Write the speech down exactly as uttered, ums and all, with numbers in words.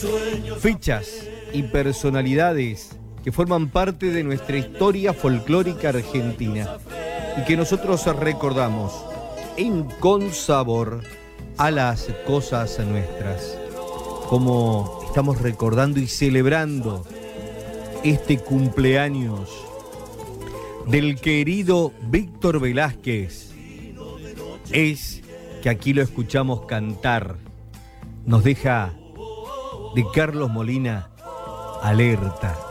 Fechas y personalidades que forman parte de nuestra historia folclórica argentina y que nosotros recordamos en consabor a las cosas nuestras, como estamos recordando y celebrando este cumpleaños del querido Víctor Velázquez. Es que aquí lo escuchamos cantar, nos deja de Carlos Molina, Alerta.